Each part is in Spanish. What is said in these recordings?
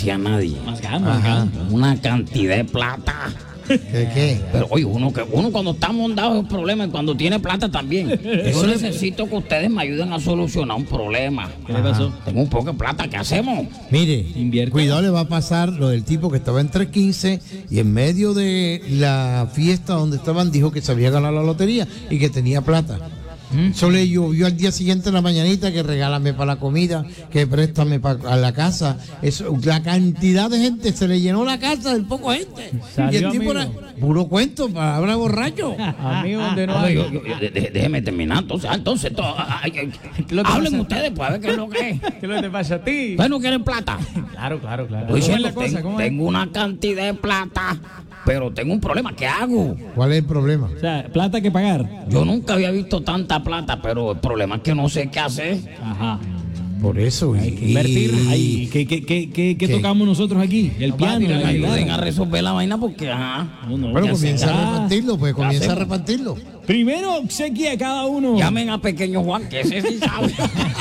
a nadie. Ajá. Una cantidad de plata. ¿Qué? Pero oye, uno cuando está mondado es un problema y cuando tiene plata también. Yo necesito que ustedes me ayuden a solucionar un problema. ¿Qué le pasó? Tengo un poco de plata, ¿qué hacemos? Mire, Invierte. cuidado, le va a pasar lo del tipo que estaba en 315 y en medio de la fiesta donde estaban dijo que se había ganado la lotería y que tenía plata. Eso le llovió al día siguiente en la mañanita que regálame para la comida, que préstame a la casa. Eso, la cantidad de gente, se le llenó la casa del poco gente. Salió, y el tipo amigo. era puro cuento, palabra borracho. Amigo, donde no Oye, hay. déjeme terminar. Entonces ¿Qué lo que hablen pasa? ustedes, pues, a ver qué es lo que es. ¿Qué es lo que te pasa a ti? ¿Ustedes no quieren plata? Claro. Estoy ¿Cómo es diciendo, la cosa? ¿Cómo es? tengo una cantidad de plata, pero tengo un problema. ¿Qué hago? ¿Cuál es el problema? O sea, plata que pagar. Yo nunca había visto tanta plata, pero el problema es que no sé qué hacer. Ajá. Por eso. Hay que invertir. Ahí. ¿Qué tocamos nosotros aquí? El piano, Que la me ayuden a guitarra. resolver la vaina porque, ajá. Bueno, comienza a repartirlo, pues comienza a hacemos? repartirlo. Primero, obsequia a cada uno. Llamen a Pequeño Juan, que ese sí sabe.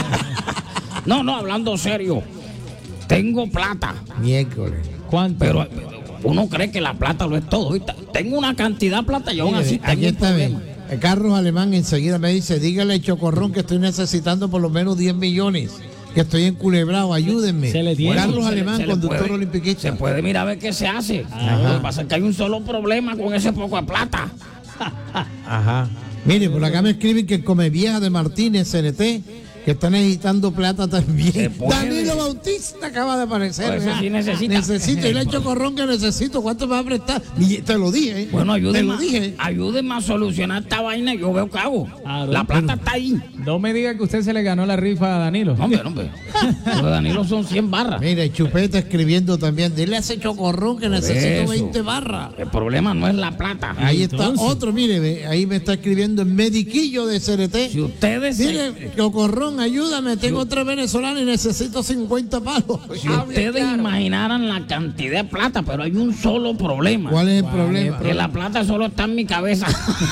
No, hablando serio. Tengo plata, Miércoles. ¿Cuánto? pero uno cree que la plata lo es todo. ¿Viste? Tengo una cantidad de plata y aún Mire, así aquí tengo un está problema. bien. Carlos Alemán enseguida me dice, dígale a Chocorrón que estoy necesitando por lo menos 10 millones, que estoy enculebrado, ayúdenme. Se le tiene. Carlos Se le- Alemán, se le conductor puede- olimpiquista. Se puede mirar a ver qué se hace. Lo que pasa es que hay un solo problema con ese poco de plata. Ajá. Mire, por acá me escriben que el Comevieja de Martínez, CNT, que está necesitando plata Se también. puede. Danilo Bautista acaba de aparecer. Pues ese ¿verdad? sí necesita. Necesito, y le he hecho corrón que necesito. ¿Cuánto me va a prestar? Te lo dije. Bueno, Te lo dije. ayúdenme a solucionar esta vaina y yo veo qué hago. Claro. La plata está ahí. No me diga que usted se le ganó la rifa a Danilo. No, hombre. Los de Danilo son 100 barras. Mire, Chupeta escribiendo también. Dile a ese Chocorrón que necesito eso. 20 barras. El problema no es la plata. Ahí está Entonces. otro, mire, ahí me está escribiendo el mediquillo de CRT. Si ustedes se- Dile, Chocorrón, ayúdame, tengo otra venezolana y necesito 50 palos. Si ustedes imaginaran la cantidad de plata, pero hay un solo problema. ¿Cuál es el problema? Que la plata solo está en mi cabeza.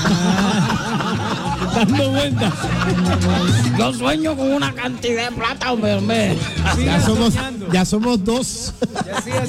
Dando vueltas. Yo sueño con una cantidad de plata, hombre. Ya somos dos.